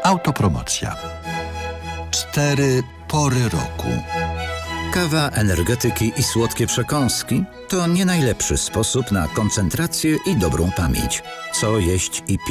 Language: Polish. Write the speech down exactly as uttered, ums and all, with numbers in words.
Autopromocja. Cztery pory roku. Kawa, energetyki i słodkie przekąski to nie najlepszy sposób na koncentrację i dobrą pamięć. Co jeść i pić